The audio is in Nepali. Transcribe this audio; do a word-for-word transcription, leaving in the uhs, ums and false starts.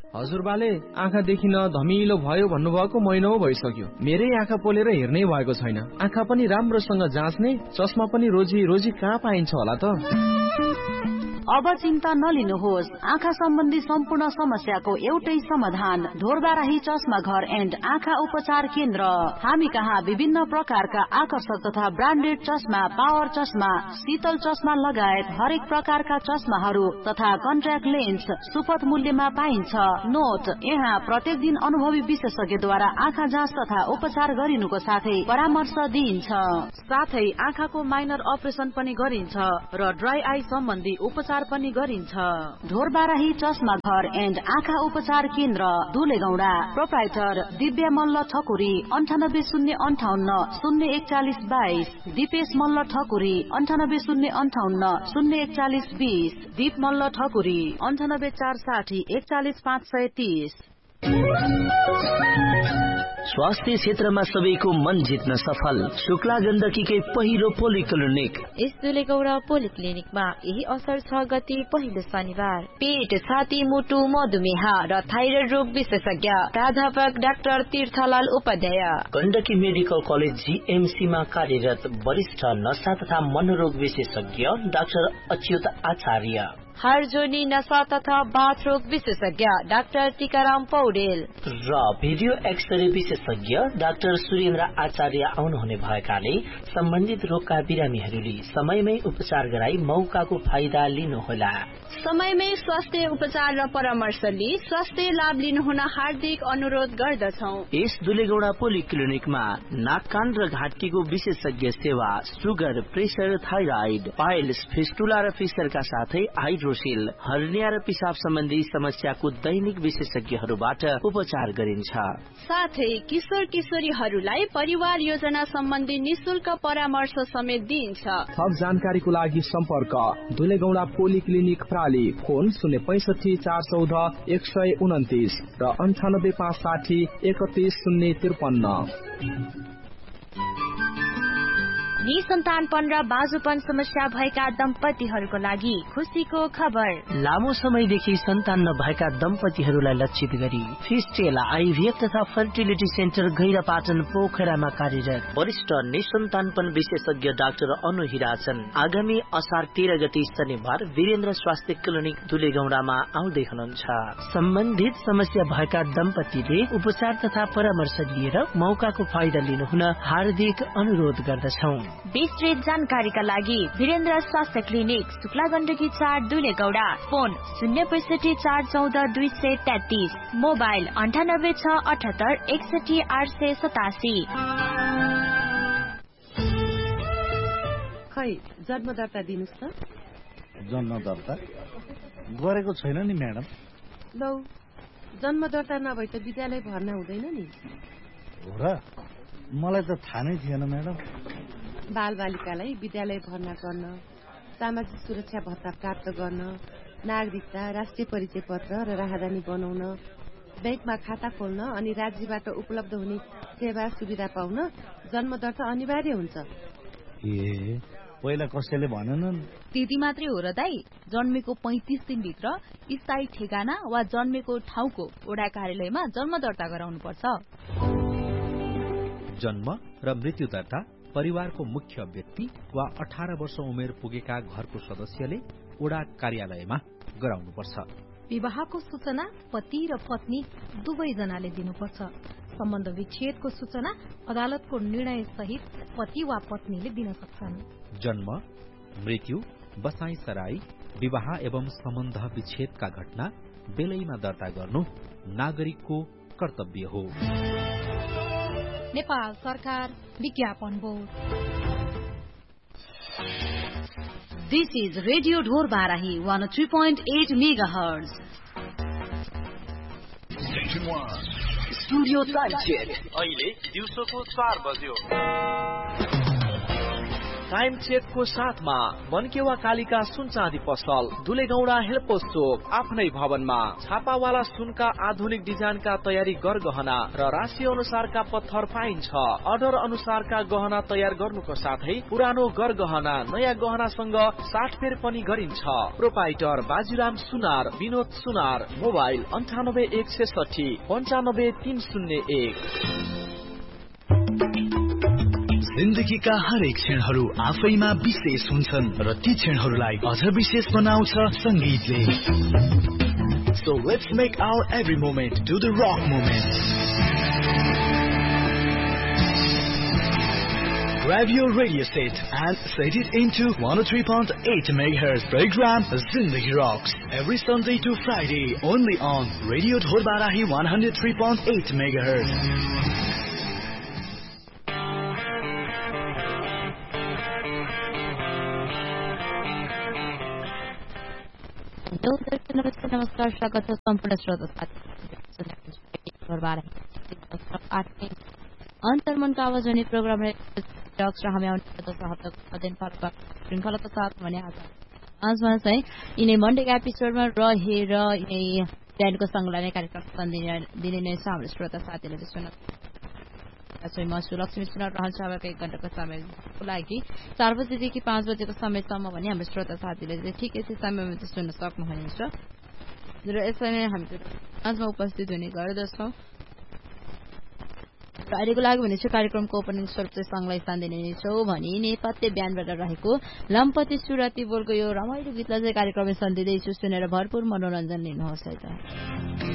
हजुरबाले आँखा देखिन धमिलो भयो भन्नुभएको महिना भइसक्यो। मेरै आँखा पोलेर हेर्नै भएको छैन। आँखा पनि राम्रोसँग जाँच्ने, चस्मा पनि रोजी रोजी कहाँ पाइन्छ होला त? अब चिन्ता नलिनुहोस्। आँखा सम्बन्धी सम्पूर्ण समस्याको एउटै समाधान ढोरबाराही चस्मा घर एन्ड आँखा उपचार केन्द्र। हामी कहाँ विभिन्न प्रकारका आकर्षक तथा ब्रान्डेड चस्मा, पावर चस्मा, शीतल चस्मा लगायत हरेक प्रकारका चस्माहरू तथा कन्ट्याक्ट लेन्स सुपथ मूल्यमा पाइन्छ। नोट, यहाँ प्रत्येक दिन अनुभवी विशेषज्ञद्वारा आँखा जाँच तथा उपचार गरिनुको साथै परामर्श दिइन्छ। साथै आँखाको माइनर अपरेसन पनि गरिन्छ र ड्राई आई सम्बन्धी उपचार पनि गरिन्छ। ढोरबाराही चस्मा घर एन्ड आँखा उपचार केन्द्र, दुलेगौडा। प्रोप्राइटर दिव्या मल्ल ठकुरी, अन्ठानब्बे शून्य अन्ठाउन्न शून्य एकचालिस बाइस। दिपेश मल्ल ठकुरी, अन्ठानब्बे शून्य अन्ठाउन्न शून्य एकचालिस बिस। दीप मल्ल ठकुरी, अन्ठानब्बे चार साठी एकचालिस पाँच सय तीस। स्वास्थ्य क्षेत्रमा सबैको मन जित्न सफल शुक्ला गण्डकीकै पहिलो पोलिक्लिनिक। यस दुलेगौडा पोलिक्लिनिकमा यही असर छ गते पहिलो शनिबार पेट, छाती, मुटु, मधुमेह र थाइरोइड रोग विशेषज्ञ प्राध्यापक doctor तीर्थलाल Upadhyay. Gandaki medical college GMC मा कार्यरत वरिष्ठ नशा तथा मनोरोग विशेषज्ञ डाक्टर अच्युत आचार्य। हार्जोनी नशा तथा बाथरोग विशेषज्ञ डाक्टर टीकाराम पौडेल र भिडियो एक्सरे विशेषज्ञ डाक्टर सुरेन्द्र आचार्य आउनुहुने भएकाले सम्बन्धित रोगका बिरामीहरूले समयमै उपचार गराई मौकाको फाइदा लिनुहोला। समयमै स्वास्थ्य उपचार र परामर्श लिई स्वास्थ्य लाभ लिनुहुन हार्दिक अनुरोध गर्दछौ। यस दुलेगौडा पोलिक्लिनिकमा नाक कान र घाँटीको विशेषज्ञ सेवा, sugar, pressure, thyroid, piles, fistula र फिसरका साथै हाइड्रोसिल, हर्निया र पिसाब सम्बन्धी समस्याको दैनिक विशेषज्ञहरूबाट उपचार गरिन्छ। साथै किशोर किशोरीहरूलाई परिवार योजना सम्बन्धी निशुल्क परामर्श समेत दिइन्छ। थप जानकारीको लागि सम्पर्क दुलेगौडा पोलिक्लिनिक प्राली, फोन शून्य पैसठी चार चौध एक सय उन्तिस र अन्ठानब्बे पाँच साठी एकतिस शून्य त्रिपन्न। निसन्तानपन र बाजुपन समस्या भएका दम्पतिहरूको लागि खुसीको खबर। लामो समयदेखि सन्तान नभएका दम्पतिहरूलाई लक्षित गरी फिस्टेला आइभीएफ तथा फर्टिलिटी सेन्टर गैरापाटन पोखरामा कार्यरत वरिष्ठ निसन्तानपन विशेषज्ञ डाक्टर अनु हिराचन आगामी असार तेह्र गते शनिबार वीरेन्द्र स्वास्थ्य क्लिनिक दुलेगौडामा आउँदै हुनुहुन्छ। सम्बन्धित समस्या भएका दम्पतिले उपचार तथा परामर्श लिएर मौकाको फाइदा लिनुहुन हार्दिक अनुरोध गर्दछौ। विस्तृत जानकारीका लागि वीरेन्द्र स्वास्थ्य क्लिनिक, शुक्ला गण्डकी चार, दुलेगौडा। फोन शून्य पैसठी चार चौध दुई सय तेत्तीस। मोबाइल अन्ठानब्बे छ अठहत्तर एकसठी आठ सय सतासी। खै जन्म दर्ता दिनुस् त। जन्म दर्ता गरेको छैन नि म्याडम। लौ, जन्म दर्ता नभए त विद्यालय भर्ना हुँदैन नि। हो र, मलाई त थाहा नै थिएन म्याडम। बाल बालिकालाई विद्यालय भर्ना गर्न, सामाजिक सुरक्षा भत्ता प्राप्त गर्न, नागरिकता, राष्ट्रिय परिचय पत्र र राहदानी बनाउन, बैंकमा खाता खोल्न अनि राज्यबाट उपलब्ध हुने सेवा सुविधा पाउन जन्म दर्ता अनिवार्य हुन्छ। ए, पहिला कसैले भनेनन्? त्यति मात्रै हो र दाई। जन्मेको पैंतिस दिनभित्र स्थायी ठेगाना वा जन्मेको ठाउँको वडा कार्यालयमा जन्म दर्ता गराउनु पर्छ। जन्म र मृत्यु दर्ता परिवारको मुख्य व्यक्ति वा अठार वर्ष उमेर पुगेका घरको सदस्यले वडा कार्यालयमा गराउनुपर्छ। विवाहको सूचना पति र पत्नी दुवैजनाले दिनुपर्छ। सम्बन्ध विच्छेदको सूचना अदालतको निर्णय सहित पति वा पत्नीले दिन सक्छन्। जन्म, मृत्यु, बसाई सराई, विवाह एवं सम्बन्ध विच्छेदका घटना बेलैमा दर्ता गर्नु नागरिकको कर्तव्य हो। नेपाल सरकार विज्ञापन board. This is Radio Dhorbarahi one oh three point eight megahertz. Studio time check अहिले दिउँसोको चार बज्यो। कायम चेकको साथमा बनकेवा कालिका सुन चाँदी पसल दुलेगौडा हेल्पोस चोक आफ्नै भवनमा छापावाला सुनका आधुनिक डिजाइनका तयारी गरगहना र राशि अनुसारका पत्थर पाइन्छ। अर्डर अनुसारका गहना तयार गर्नुको साथै पुरानो गरगहना नयाँ गहनासँग साटफेर पनि गरिन्छ। प्रोपाइटर बाजीराम सुनार विनोद सुनार मोबाइल अन्ठानब्बे एक सैसठी पन्चानब्बे तीन शून्य एक। जिन्दगीका हरेक क्षणहरू आफैमा विशेष हुन्छन् र ती क्षणहरूलाई अझ विशेष बनाउँछ संगीतले। So let's make our every moment to the rock moment. Grab your radio set and set it into one oh three point eight megahertz program Zindagi Rocks every Sunday to Friday only on Radio Dharbarahi one oh three point eight megahertz. नमस्कार नमस्कार स्वागत छ सम्पूर्ण श्रोता साथी अन्तर्मनको आवाज हुने प्रोग्राम हामी श्रृङ्खलाको साथ भने आजमा चाहिँ यिनै मन्डेको एपिसोडमा रहेर यिनै बिहानको सङ्गलाई नै कार्यक्रम दिने नै छ हाम्रो श्रोता साथीहरूले सुन्न। म छु लक्ष्मी सुनार रहन्छ अब एक घण्टाको समयको लागि चार बजेदेखि पाँच बजेको समयसम्म भने हाम्रो श्रोता साथीले चाहिँ ठिकै चाहिँ समयमा चाहिँ सुन्न सक्नुहुनेछ र यसरी नै हामी आजमा उपस्थित हुने गर्दछौँ। र अहिलेको लागि भने चाहिँ कार्यक्रमको ओपनिङ स्वरूप चाहिँ सङ्घलाई स्थान दिने छौँ भने नेपथ्य बिहानबाट रहेको लम्पति सुरती बोलको यो रमाइलो गीतलाई चाहिँ कार्यक्रममा स्थान दिँदैछु। सुनेर भरपूर मनोरञ्जन लिनुहोस् है त।